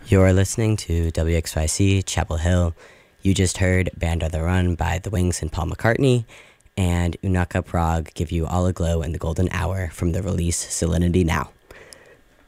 You're listening to WXYC Chapel Hill. You just heard Band on the Run by The Wings and Paul McCartney, and Unaka Prague give you All Aglow in the Golden Hour from the release Salinity Now.